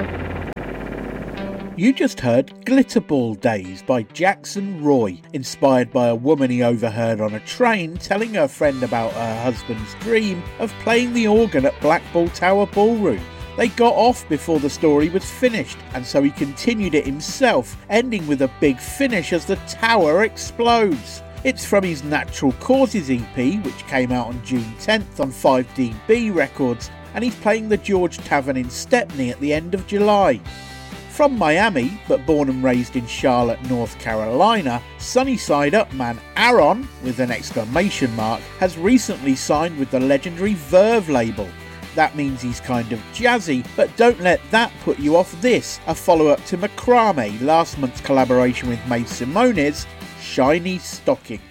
You just heard Glitterball Days by Jackson Roy, inspired by a woman he overheard on a train telling her friend about her husband's dream of playing the organ at Blackball Tower Ballroom. They got off before the story was finished, and so he continued it himself, ending with a big finish as the tower explodes. It's from his Natural Causes EP, which came out on June 10th on 5DB Records, and he's playing the George Tavern in Stepney at the end of July. From Miami, but born and raised in Charlotte, North Carolina, Sunny Side Up man Aaron, with an exclamation mark, has recently signed with the legendary Verve label. That means he's kind of jazzy, but don't let that put you off this, a follow-up to Macrame, last month's collaboration with Mae Simone's Shiny Stocking.